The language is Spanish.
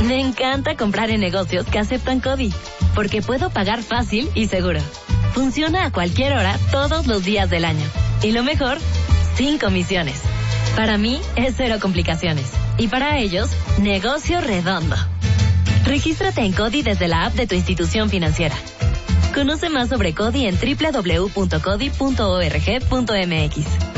Me encanta comprar en negocios que aceptan CODI, porque puedo pagar fácil y seguro. Funciona a cualquier hora, todos los días del año. Y lo mejor, sin comisiones. Para mí, es cero complicaciones. Y para ellos, negocio redondo. Regístrate en CODI desde la app de tu institución financiera. Conoce más sobre CODI en www.codi.org.mx.